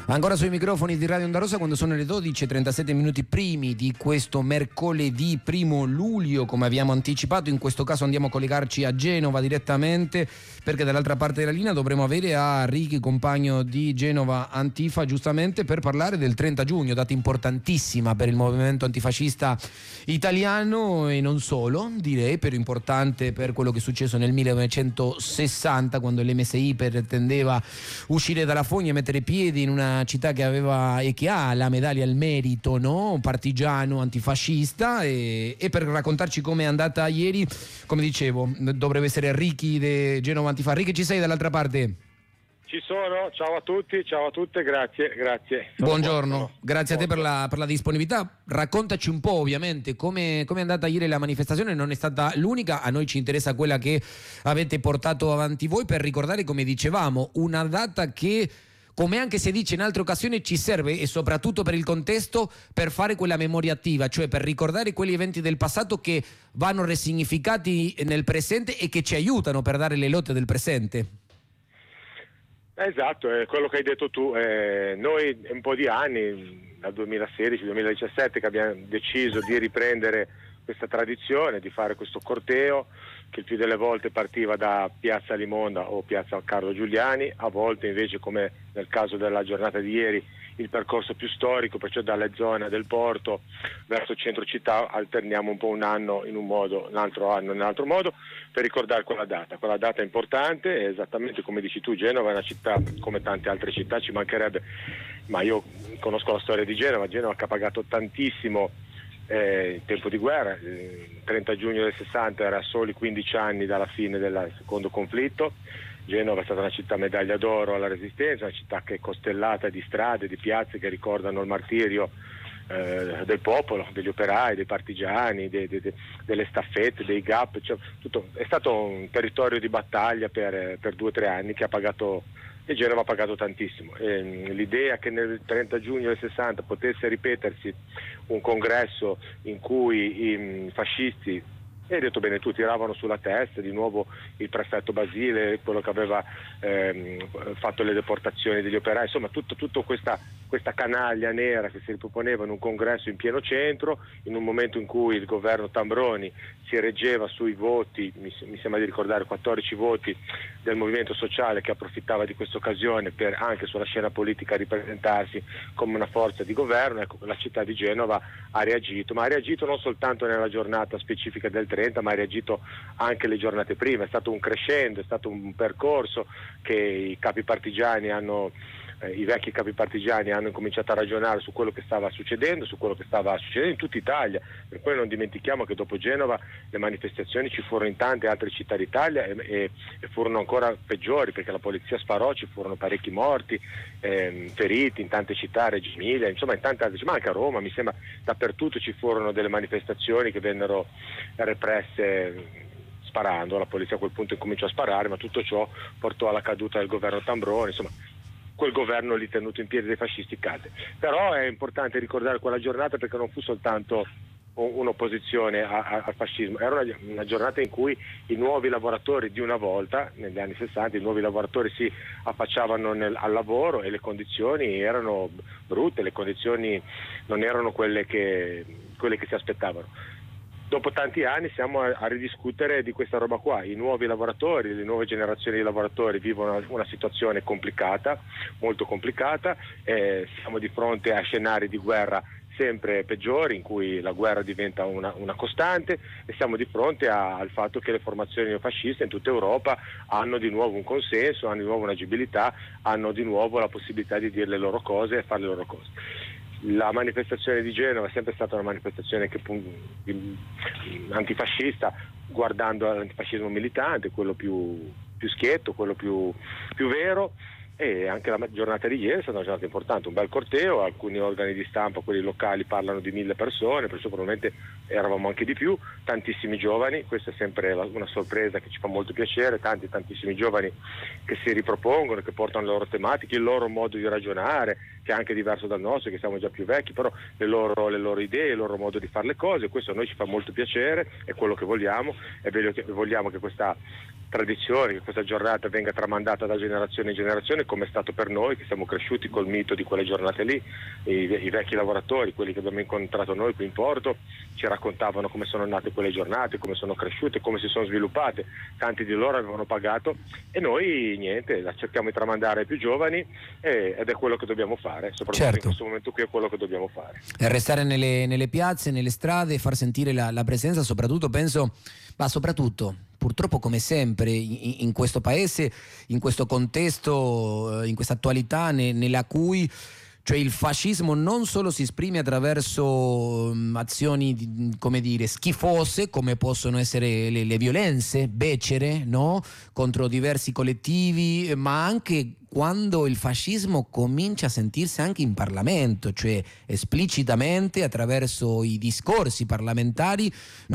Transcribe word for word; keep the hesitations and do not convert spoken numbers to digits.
Ancora sui microfoni di Radio Onda Rossa quando sono le dodici e trentasette minuti primi di questo mercoledì primo luglio, come abbiamo anticipato. In questo caso andiamo a collegarci a Genova direttamente, perché dall'altra parte della linea dovremo avere a Ricky, compagno di Genova Antifa, giustamente per parlare del trenta giugno, data importantissima per il movimento antifascista italiano e non solo, direi, però importante per quello che è successo nel millenovecentosessanta, quando l'M S I pretendeva uscire dalla fogna e mettere piedi in una città che aveva e che ha la medaglia al merito, no? Partigiano antifascista, e, e per raccontarci com'è andata ieri, come dicevo, dovrebbe essere Ricky di Genova Antifa. Ricky, ci sei dall'altra parte? Ci sono, ciao a tutti, ciao a tutte, grazie, grazie. Sono Buongiorno, buono. grazie a te per la, per la disponibilità. Raccontaci un po', ovviamente, come è andata ieri la manifestazione. Non è stata l'unica, a noi ci interessa quella che avete portato avanti voi, per ricordare, come dicevamo, una data che, come anche si dice in altre occasioni, ci serve, e soprattutto per il contesto, per fare quella memoria attiva, cioè per ricordare quegli eventi del passato che vanno resignificati nel presente e che ci aiutano per dare le lotte del presente. Esatto, è quello che hai detto tu. Eh, noi un po' di anni, dal duemilasedici duemiladiciassette, che abbiamo deciso di riprendere questa tradizione, di fare questo corteo che il più delle volte partiva da Piazza Limonda o Piazza Carlo Giuliani, a volte invece, come nel caso della giornata di ieri, il percorso più storico, perciò dalle zone del porto verso il centro città. Alterniamo un po' un anno in un modo, un altro anno in un altro modo, per ricordare quella data. Quella data è importante, è esattamente come dici tu. Genova è una città come tante altre città, ci mancherebbe, ma io conosco la storia di Genova. Genova che ha pagato tantissimo eh, in tempo di guerra. Il trenta giugno del sessanta era a soli quindici anni dalla fine del secondo conflitto. Genova è stata una città medaglia d'oro alla Resistenza, una città che è costellata di strade, di piazze che ricordano il martirio eh, del popolo, degli operai, dei partigiani, de, de, de, delle staffette, dei gap, cioè, tutto. È stato un territorio di battaglia per, per due o tre anni che ha pagato, e Genova ha pagato tantissimo. E, l'idea che nel trenta giugno del sessanta potesse ripetersi un congresso in cui i fascisti, e hai detto bene tu, tiravano sulla testa di nuovo il prefetto Basile, quello che aveva ehm, fatto le deportazioni degli operai, insomma tutta tutto questa, questa canaglia nera che si riproponeva in un congresso in pieno centro, in un momento in cui il governo Tambroni si reggeva sui voti, mi, mi sembra di ricordare quattordici voti del movimento sociale, che approfittava di questa occasione per anche sulla scena politica ripresentarsi come una forza di governo. Ecco, la città di Genova ha reagito, ma ha reagito non soltanto nella giornata specifica del trenta, ma ha reagito anche le giornate prima. È stato un crescendo, è stato un percorso che i capi partigiani hanno eh, i vecchi capi partigiani hanno cominciato a ragionare su quello che stava succedendo, su quello che stava succedendo in tutta Italia. Per poi non dimentichiamo che dopo Genova le manifestazioni ci furono in tante altre città d'Italia e, e, e furono ancora peggiori, perché la polizia sparò, ci furono parecchi morti, ehm, feriti in tante città, Reggio Emilia, insomma in tante altre, ma anche a Roma, mi sembra dappertutto ci furono delle manifestazioni che vennero represse sparando. La polizia a quel punto incominciò a sparare, ma tutto ciò portò alla caduta del governo Tambroni. Insomma, quel governo lì tenuto in piedi dai fascisti cade. Però è importante ricordare quella giornata, perché non fu soltanto un'opposizione a, a, al fascismo, era una, una giornata in cui i nuovi lavoratori di una volta, negli anni sessanta, i nuovi lavoratori si affacciavano nel, al lavoro, e le condizioni erano brutte, le condizioni non erano quelle che, quelle che si aspettavano. Dopo tanti anni siamo a, a ridiscutere di questa roba qua. I nuovi lavoratori, le nuove generazioni di lavoratori vivono una, una situazione complicata, molto complicata, eh, siamo di fronte a scenari di guerra sempre peggiori, in cui la guerra diventa una, una costante, e siamo di fronte a, al fatto che le formazioni neofasciste in tutta Europa hanno di nuovo un consenso, hanno di nuovo un'agibilità, hanno di nuovo la possibilità di dire le loro cose e fare le loro cose. La manifestazione di Genova è sempre stata una manifestazione che, antifascista, guardando all'antifascismo militante, quello più, più schietto, quello più, più vero. E anche la giornata di ieri è stata una giornata importante, un bel corteo, alcuni organi di stampa, quelli locali, parlano di mille persone, perciò probabilmente eravamo anche di più, tantissimi giovani, questa è sempre una sorpresa che ci fa molto piacere, tanti tantissimi giovani che si ripropongono, che portano le loro tematiche, il loro modo di ragionare, che è anche diverso dal nostro, che siamo già più vecchi, però le loro, le loro idee, il loro modo di fare le cose, questo a noi ci fa molto piacere, è quello che vogliamo, e vogliamo che questa tradizione, che questa giornata venga tramandata da generazione in generazione, tradizione, come è stato per noi che siamo cresciuti col mito di quelle giornate lì. I, i vecchi lavoratori, quelli che abbiamo incontrato noi qui in Porto, ci raccontavano come sono nate quelle giornate, come sono cresciute, come si sono sviluppate. Tanti di loro avevano pagato e noi niente, la cerchiamo di tramandare ai più giovani e, ed è quello che dobbiamo fare, soprattutto Certo. in questo momento qui è quello che dobbiamo fare. E restare nelle, nelle piazze, nelle strade, far sentire la, la presenza, soprattutto penso, ma soprattutto purtroppo come sempre in, in questo paese, in questo contesto, in questa attualità ne, nella cui cioè il fascismo non solo si esprime attraverso um, azioni, come dire, schifose, come possono essere le, le violenze becere, no? Contro diversi collettivi, ma anche quando il fascismo comincia a sentirsi anche in Parlamento, cioè esplicitamente attraverso i discorsi parlamentari.